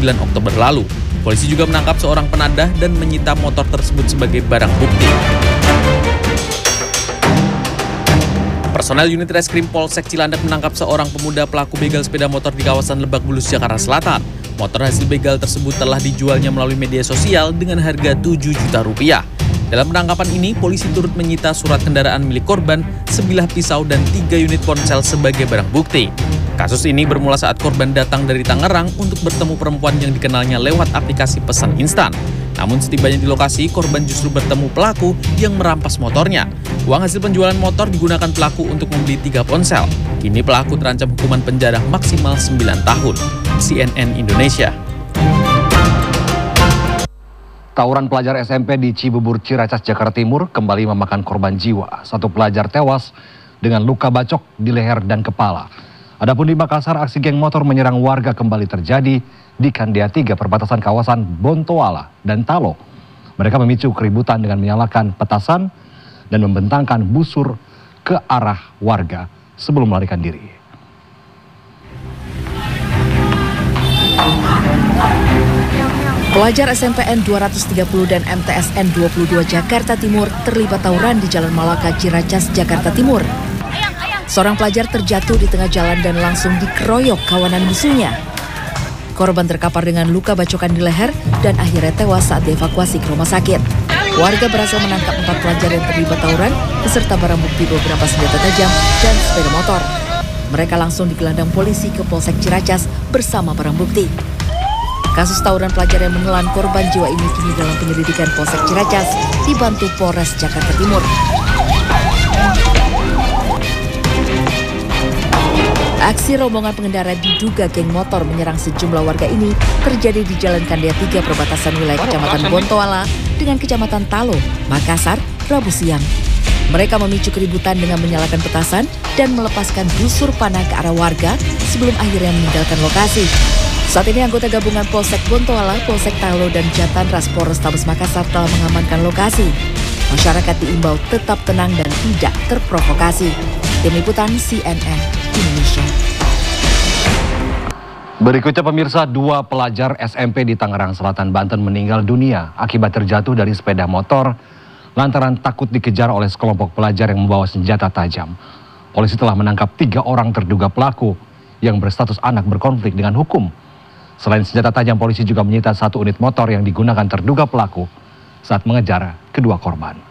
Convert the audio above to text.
Oktober lalu. Polisi juga menangkap seorang penadah dan menyita motor tersebut sebagai barang bukti. Personel unit reskrim Polsek Cilandak menangkap seorang pemuda pelaku begal sepeda motor di kawasan Lebak Bulus, Jakarta Selatan. Motor hasil begal tersebut telah dijualnya melalui media sosial dengan harga 7 juta rupiah. Dalam penangkapan ini, polisi turut menyita surat kendaraan milik korban, sebilah pisau, dan 3 unit ponsel sebagai barang bukti. Kasus ini bermula saat korban datang dari Tangerang untuk bertemu perempuan yang dikenalnya lewat aplikasi pesan instan. Namun setibanya di lokasi, korban justru bertemu pelaku yang merampas motornya. Uang hasil penjualan motor digunakan pelaku untuk membeli 3 ponsel. Kini pelaku terancam hukuman penjara maksimal 9 tahun. CNN Indonesia. Tawuran pelajar SMP di Cibubur, Ciracas, Jakarta Timur kembali memakan korban jiwa. 1 pelajar tewas dengan luka bacok di leher dan kepala. Adapun di Makassar, aksi geng motor menyerang warga kembali terjadi di Kandia 3, perbatasan kawasan Bontoala dan Talo. Mereka memicu keributan dengan menyalakan petasan dan membentangkan busur ke arah warga sebelum melarikan diri. Pelajar SMPN 230 dan MTSN 22 Jakarta Timur terlibat tawuran di Jalan Malaka, Ciracas, Jakarta Timur. Seorang pelajar terjatuh di tengah jalan dan langsung dikeroyok kawanan musuhnya. Korban terkapar dengan luka bacokan di leher dan akhirnya tewas saat dievakuasi ke rumah sakit. Warga berhasil menangkap 4 pelajar yang terlibat tawuran beserta barang bukti beberapa senjata tajam dan sepeda motor. Mereka langsung digelandang polisi ke Polsek Ciracas bersama barang bukti. Kasus tawuran pelajar yang menelan korban jiwa ini kini dalam penyelidikan Polsek Ciracas dibantu Polres Jakarta Timur. Aksi rombongan pengendara diduga geng motor menyerang sejumlah warga ini terjadi di Jalan Kandia 3 perbatasan wilayah Kecamatan Bontoala dengan Kecamatan Talo, Makassar, Rabu siang. Mereka memicu keributan dengan menyalakan petasan dan melepaskan busur panah ke arah warga sebelum akhirnya meninggalkan lokasi. Saat ini anggota gabungan Polsek Bontoala, Polsek Talo, dan Jatanras Polrestabes Makassar telah mengamankan lokasi. Masyarakat diimbau tetap tenang dan tidak terprovokasi. Tim Liputan CNN Indonesia. Berikutnya pemirsa, 2 pelajar SMP di Tangerang Selatan, Banten meninggal dunia akibat terjatuh dari sepeda motor lantaran takut dikejar oleh sekelompok pelajar yang membawa senjata tajam. Polisi telah menangkap 3 orang terduga pelaku yang berstatus anak berkonflik dengan hukum. Selain senjata tajam, polisi juga menyita 1 unit motor yang digunakan terduga pelaku saat mengejar kedua korban.